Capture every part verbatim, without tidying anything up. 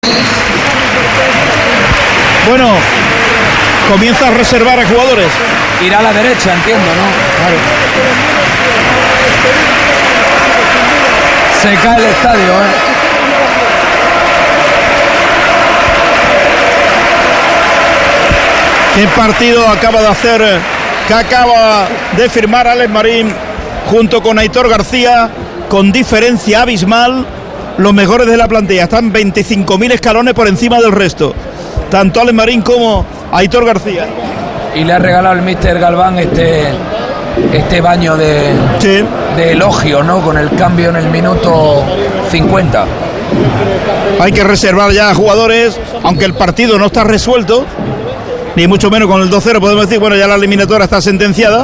Bueno, comienza a reservar a jugadores. Irá a la derecha, entiendo, ¿no? Claro. Se cae el estadio, ¿eh? ¿Qué partido acaba de hacer, que acaba de firmar Alex Marín junto con Aitor García, con diferencia abismal? Los mejores de la plantilla están veinticinco mil escalones por encima del resto, tanto Alex Marín como Aitor García. Y le ha regalado el míster Galván este este baño de, sí. de elogio, ¿no? Con el cambio en el minuto cincuenta. Hay que reservar ya jugadores, aunque el partido no está resuelto, ni mucho menos con el dos cero podemos decir, bueno, ya la eliminatoria está sentenciada.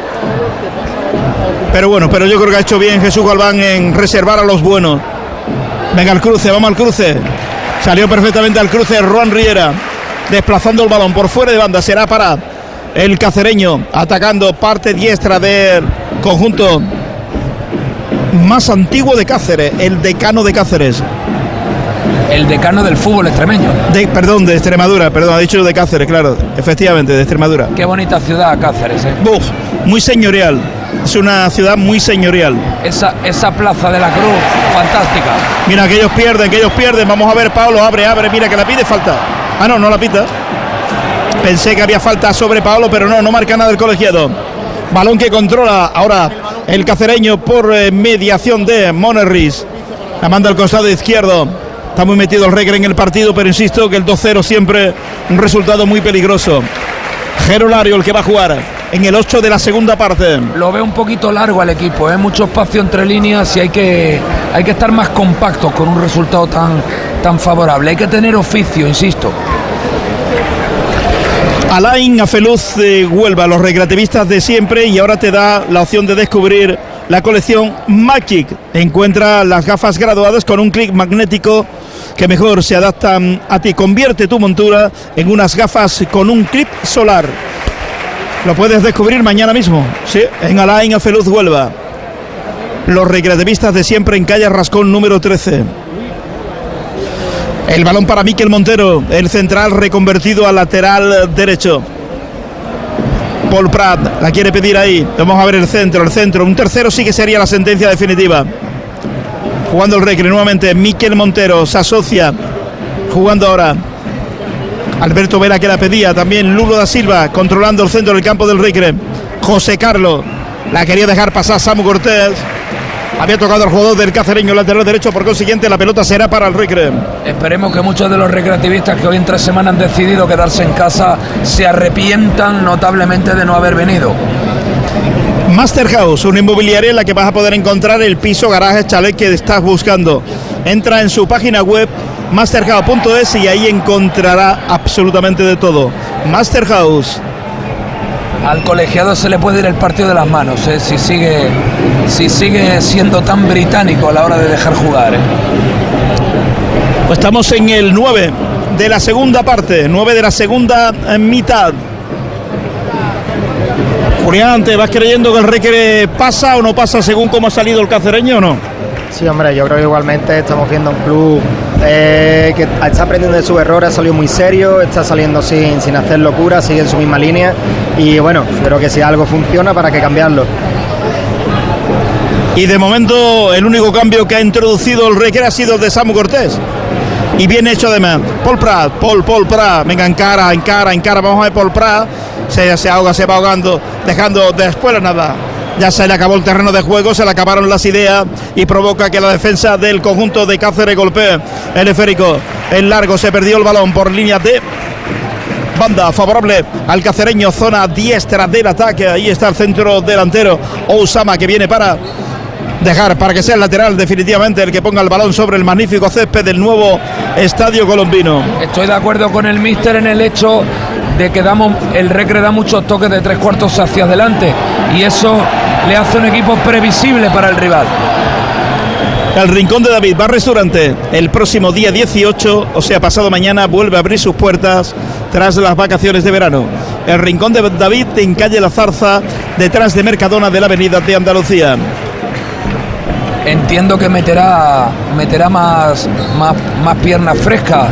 Pero bueno, pero yo creo que ha hecho bien Jesús Galván en reservar a los buenos. Venga, al cruce, vamos al cruce. Salió perfectamente al cruce Juan Riera, desplazando el balón por fuera de banda. Será para el cacereño, atacando parte diestra del conjunto más antiguo de Cáceres, el decano de Cáceres. El decano del fútbol extremeño. De, perdón, de Extremadura, perdón, ha dicho de Cáceres, claro, efectivamente, de Extremadura. Qué bonita ciudad Cáceres, ¿eh? Uf, muy señorial, es una ciudad muy señorial. Esa, esa plaza de la Cruz, fantástica. Mira, que ellos pierden, que ellos pierden, vamos a ver, Pablo, abre, abre, mira que la pide, falta. Ah, no, no la pita. Pensé que había falta sobre Pablo, pero no, no marca nada el colegiado. Balón que controla ahora el cacereño por eh, mediación de Monerris. La manda al costado izquierdo. Está muy metido el Recre en el partido, pero insisto que el dos cero siempre un resultado muy peligroso. Jero Lario, el que va a jugar en el ocho de la segunda parte. Lo veo un poquito largo al equipo, ¿eh? Mucho espacio entre líneas y hay que, hay que estar más compactos con un resultado tan, tan favorable. Hay que tener oficio, insisto. Alain Afeluz de Huelva, los recreativistas de siempre, y ahora te da la opción de descubrir la colección Magic. Encuentra las gafas graduadas con un clic magnético que mejor se adaptan a ti. Convierte tu montura en unas gafas con un clip solar. Lo puedes descubrir mañana mismo, sí, en Alain Afeluz Huelva. Los recreativistas de siempre en calle Rascón número trece. El balón para Miquel Montero, el central reconvertido a lateral derecho. Paul Prat la quiere pedir ahí. Vamos a ver el centro, el centro. Un tercero sí que sería la sentencia definitiva. Jugando el Recre nuevamente. Miquel Montero se asocia. Jugando ahora Alberto Vela, que la pedía. También Lulo da Silva controlando el centro del campo del Recre. José Carlos la quería dejar pasar Samu Cortés. Había tocado al jugador del cacereño lateral derecho, por consiguiente la pelota será para el Recre. Esperemos que muchos de los recreativistas que hoy en tres semanas han decidido quedarse en casa se arrepientan notablemente de no haber venido. Master House, una inmobiliaria en la que vas a poder encontrar el piso, garaje, chalet que estás buscando. Entra en su página web master house punto es y ahí encontrará absolutamente de todo. Master House. Al colegiado se le puede ir el partido de las manos, ¿eh? si sigue si sigue siendo tan británico a la hora de dejar jugar. ¿eh? Pues estamos en el nueve de la segunda parte, nueve de la segunda mitad. Julián, ¿te vas creyendo que el Recre pasa o no pasa según cómo ha salido el cacereño o no? Sí, hombre, yo creo que igualmente estamos viendo un club eh, que está aprendiendo de sus errores, ha salido muy serio, está saliendo sin, sin hacer locuras, sigue en su misma línea y bueno, creo que si algo funciona, ¿para qué cambiarlo? Y de momento el único cambio que ha introducido el Recre ha sido el de Samu Cortés. Y bien hecho además. Paul Prat, Paul, Paul Prat, venga, encara, encara, encara, vamos a ver Paul Prat, se, se ahoga, se va ahogando, dejando después nada. Ya se le acabó el terreno de juego, se le acabaron las ideas y provoca que la defensa del conjunto de Cáceres golpee el esférico. En largo se perdió el balón por línea de banda favorable al cacereño, zona diestra del ataque. Ahí está el centro delantero Osama, que viene para dejar, para que sea el lateral definitivamente el que ponga el balón sobre el magnífico césped del nuevo estadio colombino. Estoy de acuerdo con el míster en el hecho de que damos, el Recre da muchos toques de tres cuartos hacia adelante y eso le hace un equipo previsible para el rival. El Rincón de David, bar restaurante, el próximo día dieciocho, o sea pasado mañana, vuelve a abrir sus puertas tras las vacaciones de verano. El Rincón de David en calle La Zarza, detrás de Mercadona de la Avenida de Andalucía. Entiendo que meterá meterá más, más, más piernas frescas